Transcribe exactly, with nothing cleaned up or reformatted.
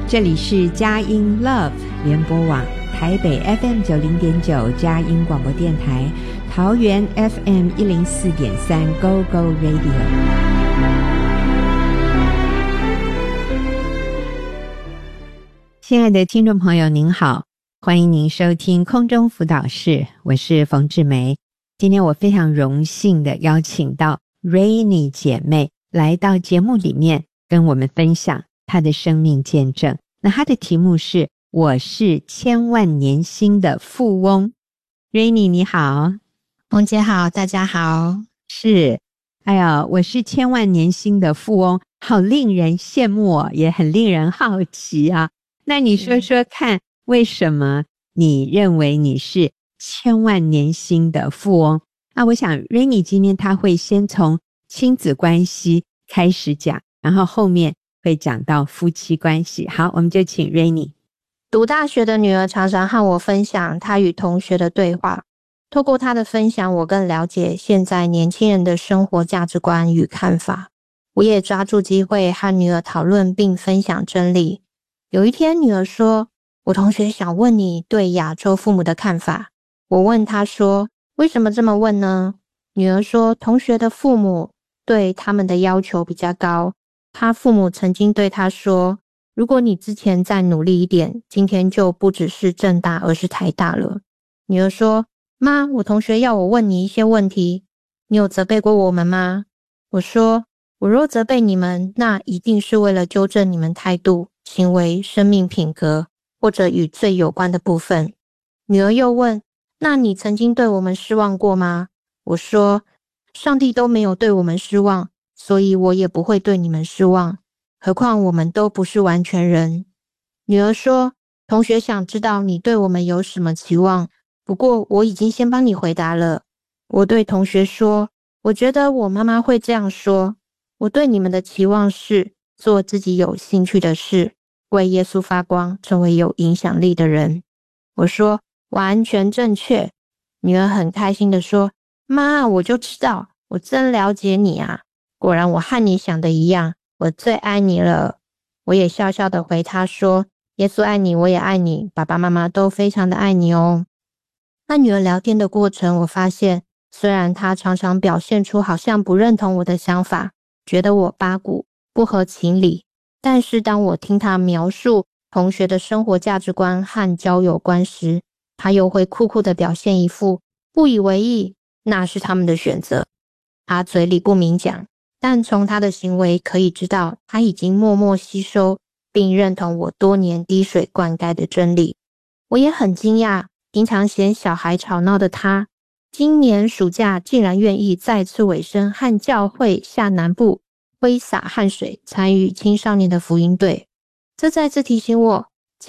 这里是佳音 Love 联播网，台北 F M 九零点九佳音广播电台，桃园 F M 一零四点三 Go Go Radio。亲爱的听众朋友您好，欢迎您收听空中辅导室，我是冯志梅。今天我非常荣幸的邀请到 Rainy 姐妹来到节目里面跟我们分享她的生命见证。那她的题目是我是千万年薪的富翁。 Rainy 你好。 冯姐好，大家好。 是，哎呀，我是千万年薪的富翁，好令人羡慕哦，也很令人好奇啊。那你说说看，为什么你认为你是千万年薪的富翁？那我想 Rainy 今天她会先从亲子关系开始讲，然后后面会讲到夫妻关系。好，我们就请 Rainy。 读大学的女儿常常和我分享她与同学的对话，透过她的分享，我更了解现在年轻人的生活价值观与看法。我也抓住机会和女儿讨论并分享真理。有一天女儿说，我同学想问你对亚洲父母的看法。我问她说，为什么这么问呢？女儿说，同学的父母对他们的要求比较高，他父母曾经对他说，如果你之前再努力一点，今天就不只是政大而是台大了。女儿说，妈，我同学要我问你一些问题，你有责备过我们吗？我说，我若责备你们，那一定是为了纠正你们态度、行为、生命品格或者与罪有关的部分。女儿又问，那你曾经对我们失望过吗？我说，上帝都没有对我们失望，所以我也不会对你们失望，何况我们都不是完全人。女儿说，同学想知道你对我们有什么期望，不过我已经先帮你回答了。我对同学说，我觉得我妈妈会这样说，我对你们的期望是做自己有兴趣的事，为耶稣发光，成为有影响力的人。我说，完全正确。女儿很开心地说，妈，我就知道，我真了解你啊，果然我和你想的一样，我最爱你了。我也笑笑地回她说，耶稣爱你，我也爱你，爸爸妈妈都非常的爱你哦。和女儿聊天的过程，我发现虽然她常常表现出好像不认同我的想法，觉得我八股不合情理，但是当我听她描述同学的生活价值观和交友观时，她又会酷酷地表现一副不以为意，那是他们的选择。她嘴里不明讲，但从她的行为可以知道，她已经默默吸收并认同我多年滴水灌溉的真理。我也很惊讶，平常嫌小孩吵闹的她，今年暑假竟然愿意再次委身和教会下南部挥洒汗水，参与青少年的福音队。这再次提醒我，